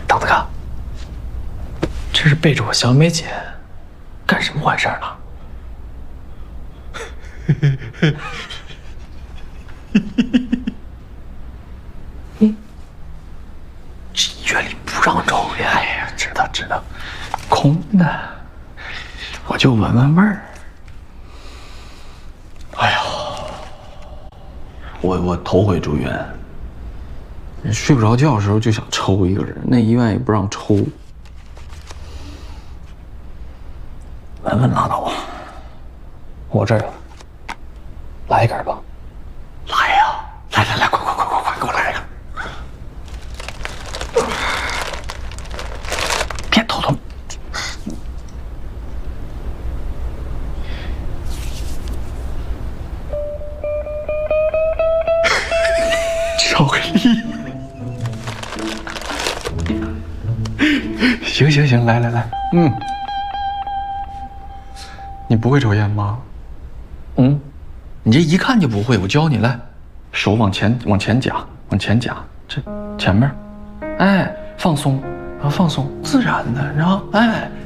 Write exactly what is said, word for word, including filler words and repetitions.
等着看，这是背着我小美姐干什么坏事呢？嗯，这医院里不让抽烟。哎呀，知道知道，空的，我就闻闻味儿。哎呀，我我头回住院，睡不着觉的时候就想抽一个人，那医院也不让抽。闻闻拉倒啊，我这儿有，来一根吧。来呀！来来来，快快快快快，给我来一个！别头疼。巧克力。行行行，来来来，嗯。你不会抽烟吗？嗯，你这一看就不会，我教你来，手往前往前夹，往前夹，这前面，哎，放松，然后放松，自然的，然后哎。